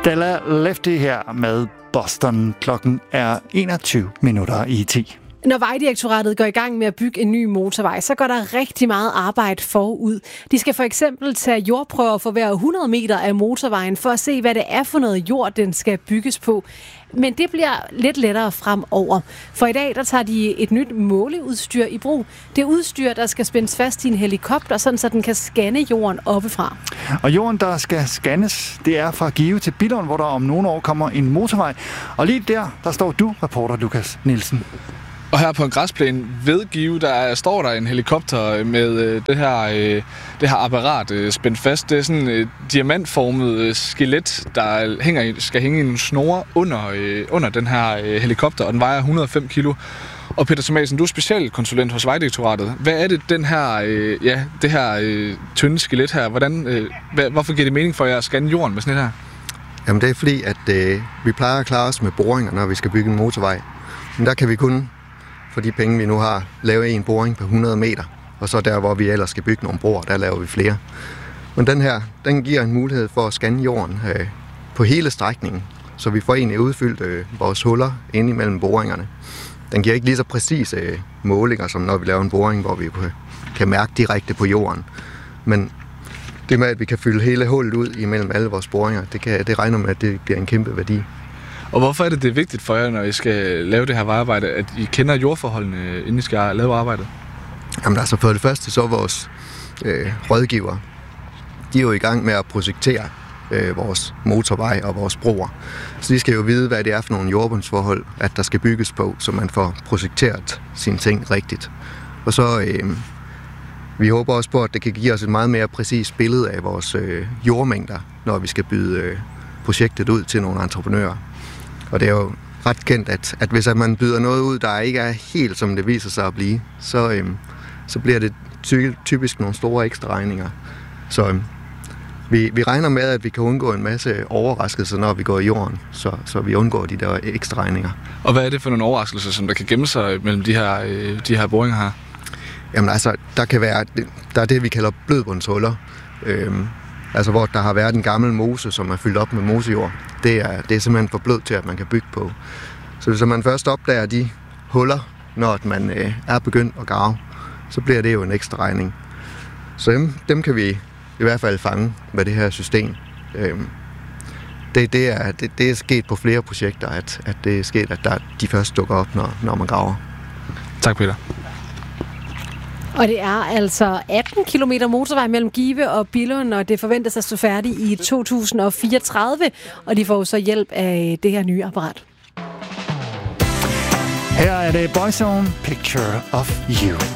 Della Lefty her med Boston. Klokken er 21:10. Når Vejdirektoratet går i gang med at bygge en ny motorvej, så går der rigtig meget arbejde forud. De skal for eksempel tage jordprøver for hver 100 meter af motorvejen, for at se, hvad det er for noget jord, den skal bygges på. Men det bliver lidt lettere fremover. For i dag, der tager de et nyt måleudstyr i brug. Det udstyr, der skal spændes fast i en helikopter, sådan så den kan scanne jorden oppefra. Og jorden, der skal scannes, det er fra Give til Billund, hvor der om nogle år kommer en motorvej. Og lige der står du, reporter Lukas Nielsen. Og her på en græsplæne ved Give, står der en helikopter med det her apparat spændt fast. Det er sådan et diamantformet skelet, der skal hænge i en snore under den her helikopter, og den vejer 105 kilo. Og Peter Thomasen, du er specialkonsulent hos Vejdirektoratet. Hvad er det, det her tynde skelet her? Hvorfor giver det mening for jer at scanne jorden med sådan et her? Jamen det er fordi, at vi plejer at klare os med boringer, når vi skal bygge en motorvej. Men der kan vi kun for de penge, vi nu har, lave en boring på 100 meter. Og så der, hvor vi ellers skal bygge nogle broer, der laver vi flere. Men den her, den giver en mulighed for at scanne jorden på hele strækningen, så vi får egentlig udfyldt vores huller inde imellem boringerne. Den giver ikke lige så præcise målinger, som når vi laver en boring, hvor vi kan mærke direkte på jorden. Men det med, at vi kan fylde hele hullet ud imellem alle vores boringer, det regner med, at det bliver en kæmpe værdi. Og hvorfor er det vigtigt for jer, når I skal lave det her vejarbejde, at I kender jordforholdene, inden I skal lave arbejdet? Jamen altså for det første, så vores rådgiver, de er jo i gang med at projektere vores motorvej og vores broer. Så de skal jo vide, hvad det er for nogle jordbundsforhold, at der skal bygges på, så man får projekteret sine ting rigtigt. Og så vi håber også på, at det kan give os et meget mere præcist billede af vores jordmængder, når vi skal byde projektet ud til nogle entreprenører. Og det er jo ret kendt, at hvis man byder noget ud, der ikke er helt som det viser sig at blive, så bliver det typisk nogle store ekstra regninger. Så vi regner med, at vi kan undgå en masse overraskelser, når vi går i jorden, så vi undgår de der ekstra regninger. Og hvad er det for nogle overraskelser, som der kan gemme sig mellem de her boringer her? Jamen altså, der er det, vi kalder blødbundshuller. Altså hvor der har været en gammel mose, som er fyldt op med mosejord. Det er simpelthen for blødt til, at man kan bygge på. Så hvis man først opdager de huller, når man er begyndt at grave, så bliver det jo en ekstra regning. Så dem kan vi i hvert fald fange med det her system. Det er sket på flere projekter, at det er sket, at de først dukker op, når man graver. Tak, Peter. Og det er altså 18 kilometer motorvej mellem Give og Billund, og det forventes at stå færdigt i 2034, og de får så hjælp af det her nye apparat. Her er det Boyzone, Picture of You.